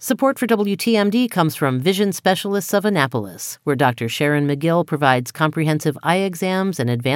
Support for WTMD comes from Vision Specialists of Annapolis, where Dr. Sharon McGill provides comprehensive eye exams and advanced